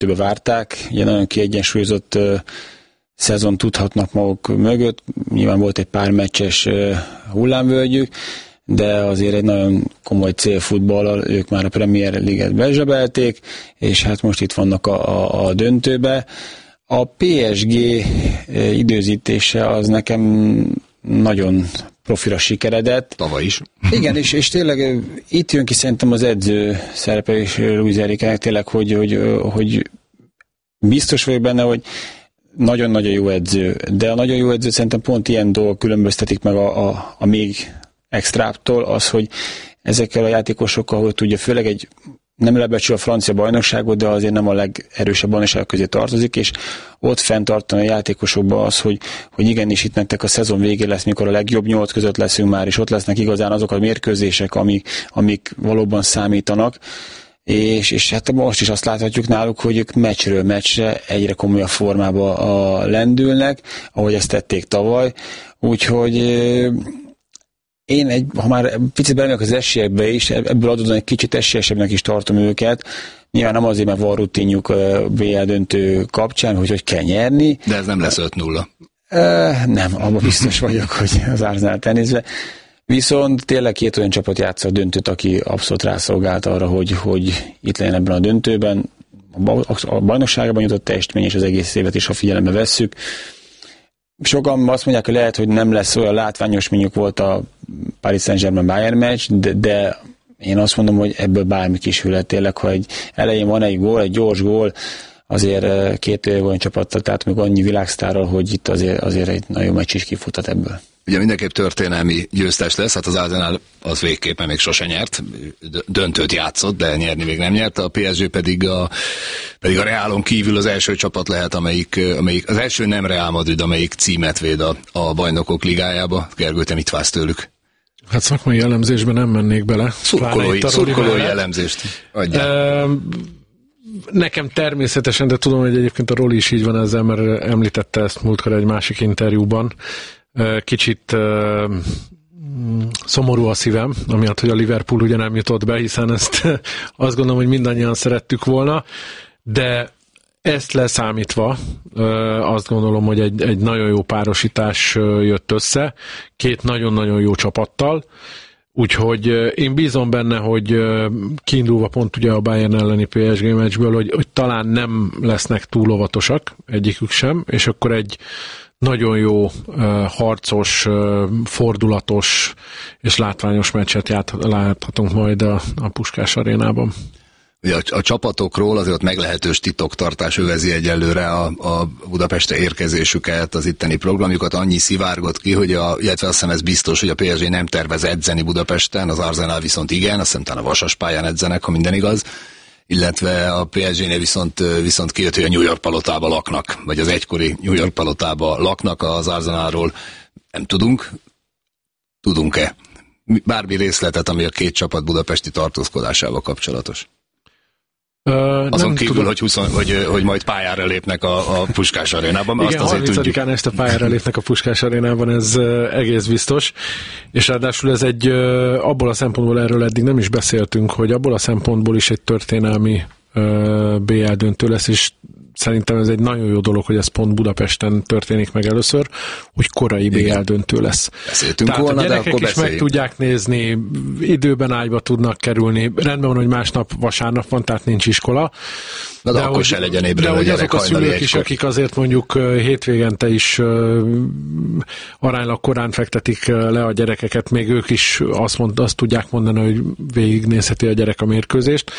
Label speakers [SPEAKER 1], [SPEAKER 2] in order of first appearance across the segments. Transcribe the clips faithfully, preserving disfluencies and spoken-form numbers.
[SPEAKER 1] kettőbe várták, ugye nagyon kiegyensúlyozott uh, szezon tudhatnak maguk mögött, nyilván volt egy pár meccses uh, hullámvölgyük, de azért egy nagyon komoly célfutballal ők már a Premier League-et bezsebelték, és hát most itt vannak a, a, a döntőbe. A pé es gé időzítése az nekem nagyon profira sikeredett.
[SPEAKER 2] Tavaly is.
[SPEAKER 1] Igen, és, és tényleg itt jön ki szerintem az edző szerepe és Luis Enriquének tényleg, hogy, hogy, hogy biztos vagyok benne, hogy nagyon-nagyon jó edző, de a nagyon jó edző szerintem pont ilyen dolgok különböztetik meg a, a, a még extráptól, az, hogy ezekkel a játékosokkal, hogy tudja, főleg egy nem lebecsül a francia bajnokságot, de azért nem a legerősebb bajnokság közé tartozik, és ott fenntartani a játékosokban az, hogy, hogy igenis itt nektek a szezon végén lesz, mikor a legjobb nyolc között leszünk már, és ott lesznek igazán azok a mérkőzések, amik, amik valóban számítanak, és, és hát most is azt láthatjuk náluk, hogy ők meccsről meccsre egyre komolyabb formába a lendülnek, ahogy ezt tették tavaly, úgyhogy én, egy, ha már picit belemegyek az esélyekbe is, ebből adódóan egy kicsit esélyesebbnek is tartom őket. Nyilván nem azért, mert van rutinjuk a bé el döntő kapcsán, hogy hogy kell nyerni.
[SPEAKER 2] De ez nem lesz öt nulla.
[SPEAKER 1] Uh, nem, abban biztos vagyok, hogy az Arsenal tenézve. Viszont tényleg két olyan csapat játsza a döntőt, aki abszolút rászolgált arra, hogy, hogy itt legyen ebben a döntőben. A bajnokságban jutott teljesítmény, és az egész évet is, ha figyelembe vesszük. Sokan azt mondják, hogy lehet, hogy nem lesz olyan látványos, mint volt a Paris Saint-Germain Bayern meccs, de, de én azt mondom, hogy ebből bármi kisülhet tényleg, ha egy elején van egy gól, egy gyors gól, azért két olyan csapattal, tehát még annyi világsztárral, hogy itt azért, azért egy nagyon meccs is kifutat ebből.
[SPEAKER 2] Ugye mindenképp történelmi győztes lesz, hát az Arsenal az végképpen még sose nyert, döntőt játszott, de nyerni még nem nyert, a pé es gé pedig a, pedig a Realon kívül az első csapat lehet, amelyik, amelyik az első nem Real Madrid, amelyik címet véd a, a bajnokok ligájába. Gergő, te mit vársz tőlük?
[SPEAKER 3] Hát szakmai elemzésben nem mennék bele.
[SPEAKER 2] Szurkolói, szurkolói elemzést adják.
[SPEAKER 3] Nekem természetesen, de tudom, hogy egyébként a Roli is így van ezzel, mert említette ezt múltkor egy másik interjúban. Kicsit uh, szomorú a szívem, amiatt, hogy a Liverpool ugye nem jutott be, hiszen ezt azt gondolom, hogy mindannyian szerettük volna, de ezt leszámítva uh, azt gondolom, hogy egy, egy nagyon jó párosítás uh, jött össze, két nagyon-nagyon jó csapattal, úgyhogy uh, én bízom benne, hogy uh, kiindulva pont ugye a Bayern elleni pé es gé meccsből, hogy, hogy talán nem lesznek túl óvatosak, egyikük sem, és akkor egy nagyon jó, uh, harcos, uh, fordulatos és látványos meccset ját, láthatunk majd a, a Puskás arénában.
[SPEAKER 2] Ugye a, a csapatokról azért ott meglehetős titoktartás övezi egyelőre a, a Budapestre érkezésüket, az itteni programjukat, annyi szivárgott ki, hogy a, illetve azt hiszem ez biztos, hogy a pé es gé nem tervez edzeni Budapesten, az Arsenal viszont igen, azt hiszem talán a Vasas pályán edzenek, ha minden igaz, illetve a pé es génél viszont, viszont kijött, hogy a New York palotában laknak, vagy az egykori New York palotában laknak, az Arsenalról nem tudunk. Tudunk-e bármi részletet, ami a két csapat budapesti tartózkodásával kapcsolatos?
[SPEAKER 3] Uh,
[SPEAKER 2] Azon kívül, hogy, húsz, hogy, hogy majd pályára lépnek a, a Puskás arénában.
[SPEAKER 3] Igen,
[SPEAKER 2] azt azért
[SPEAKER 3] harmincadikán este pályára lépnek a Puskás arénában, ez uh, egész biztos. És ráadásul ez egy, uh, abból a szempontból erről eddig nem is beszéltünk, hogy abból a szempontból is egy történelmi uh, bé el döntő lesz, és szerintem ez egy nagyon jó dolog, hogy ez pont Budapesten történik meg először, hogy korai bé el döntő lesz.
[SPEAKER 2] Beszéltünk
[SPEAKER 3] Tehát
[SPEAKER 2] volna,
[SPEAKER 3] a gyerekek
[SPEAKER 2] de
[SPEAKER 3] is meg tudják nézni, időben ágyba tudnak kerülni. Rendben van, hogy másnap vasárnap van, tehát nincs iskola.
[SPEAKER 2] Na de, de akkor hogy, se legyen ébredve a gyerek
[SPEAKER 3] azok a szülők is, akik azért mondjuk hétvégente is aránylag korán fektetik le a gyerekeket, még ők is azt, mond, azt tudják mondani, hogy végignézheti a gyerek a mérkőzést.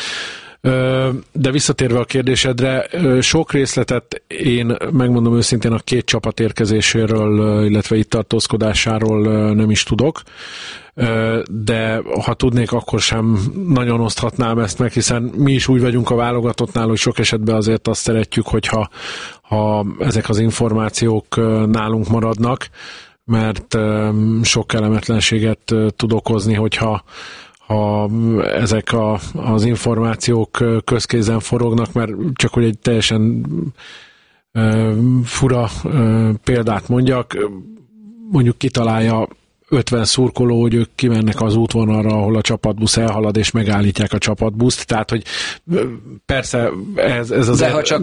[SPEAKER 3] De visszatérve a kérdésedre, sok részletet én megmondom őszintén a két csapat érkezéséről, illetve itt tartózkodásáról nem is tudok, de ha tudnék, akkor sem nagyon oszthatnám ezt meg, hiszen mi is úgy vagyunk a válogatottnál, hogy sok esetben azért azt szeretjük, hogyha ha ezek az információk nálunk maradnak, mert sok kellemetlenséget tud okozni, hogyha ha ezek a, az információk közkézen forognak, mert csak hogy egy teljesen uh, fura uh, példát mondjak, mondjuk kitalálja ötven szurkoló, hogy ők kimennek az útvonalra, ahol a csapatbusz elhalad, és megállítják a csapatbuszt. Tehát, hogy persze ez, ez az...
[SPEAKER 2] De ha csak